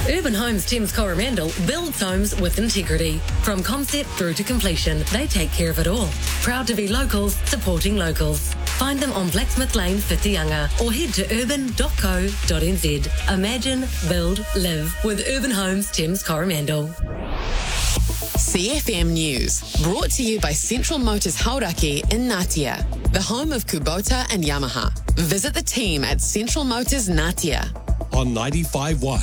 Urban Homes Thames Coromandel builds homes with integrity. From concept through to completion, they take care of it all. Proud to be locals, supporting locals. Find them on Blacksmith Lane, Whitianga, or head to urban.co.nz. Imagine, build, live with Urban Homes Thames Coromandel. CFM News, brought to you by Central Motors Hauraki in Ngatea, the home of Kubota and Yamaha. Visit the team at Central Motors Ngatea. On 95.1,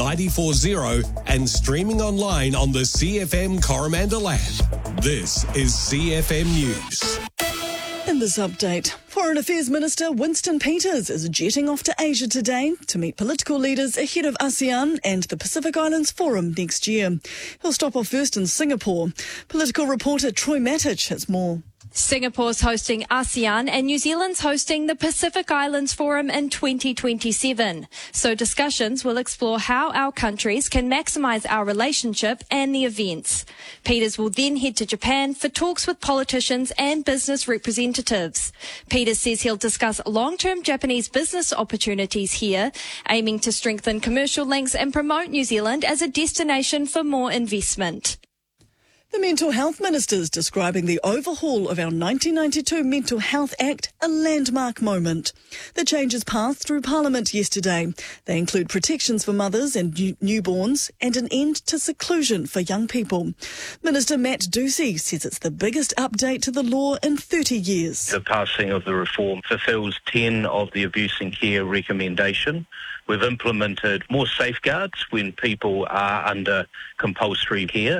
94.0 and streaming online on the CFM Coromandel app. This is CFM News. In this update, Foreign Affairs Minister Winston Peters is jetting off to Asia today to meet political leaders ahead of ASEAN and the Pacific Islands Forum next year. He'll stop off first in Singapore. Political reporter Troy Matic has more. Singapore's hosting ASEAN and New Zealand's hosting the Pacific Islands Forum in 2027. So discussions will explore how our countries can maximise our relationship and the events. Peters will then head to Japan for talks with politicians and business representatives. Peters says he'll discuss long-term Japanese business opportunities here, aiming to strengthen commercial links and promote New Zealand as a destination for more investment. The Mental Health Minister is describing the overhaul of our 1992 Mental Health Act a landmark moment. The changes passed through Parliament yesterday. They include protections for mothers and newborns and an end to seclusion for young people. Minister Matt Ducey says it's the biggest update to the law in 30 years. The passing of the reform fulfills 10 of the abuse and care recommendation. We've implemented more safeguards when people are under compulsory care.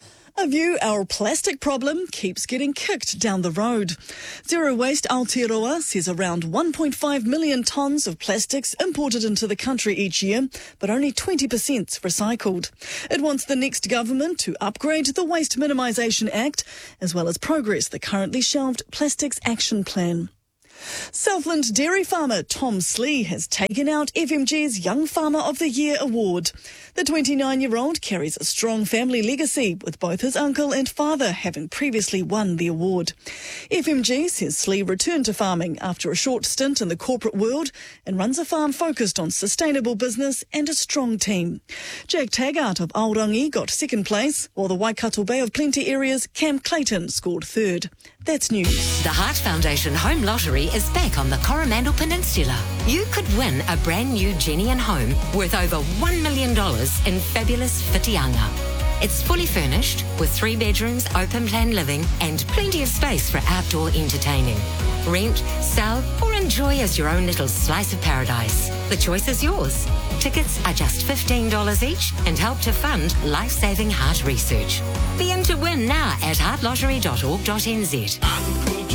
A view our plastic problem keeps getting kicked down the road. Zero Waste Aotearoa says around 1.5 million tonnes of plastics imported into the country each year, but only 20%'s recycled. It wants the next government to upgrade the Waste Minimisation Act, as well as progress the currently shelved Plastics Action Plan. Southland dairy farmer Tom Slee has taken out FMG's Young Farmer of the Year award. The 29-year-old carries a strong family legacy, with both his uncle and father having previously won the award. FMG says Slee returned to farming after a short stint in the corporate world and runs a farm focused on sustainable business and a strong team. Jack Taggart of Aorangi got second place, while the Waikato Bay of Plenty area's Cam Clayton scored third. That's news. The Heart Foundation Home Lottery is back on the Coromandel Peninsula. You could win a brand new Genian home worth over $1 million in fabulous Whitianga. It's fully furnished with 3 bedrooms, open plan living and plenty of space for outdoor entertaining. Rent, sell or enjoy as your own little slice of paradise. The choice is yours. Tickets are just $15 each and help to fund life-saving heart research. Be in to win now at heartlottery.org.nz.